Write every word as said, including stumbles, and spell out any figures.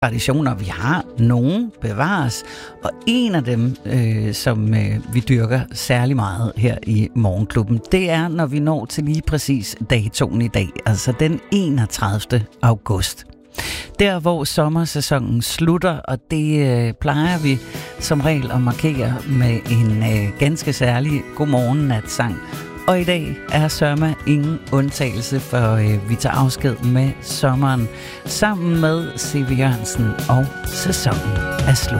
traditioner, vi har. Nogen bevares, og en af dem, øh, som øh, vi dyrker særlig meget her i Morgenklubben, det er, når vi når til lige præcis datoen i dag, altså den enogtredivte august. Der, hvor sommersæsonen slutter, og det øh, plejer vi som regel at markere med en øh, ganske særlig godmorgen-nat-sang. Og i dag er sørme ingen undtagelse, for øh, vi tager afsked med sommeren sammen med C V Jørgensen, og sæsonen er slut.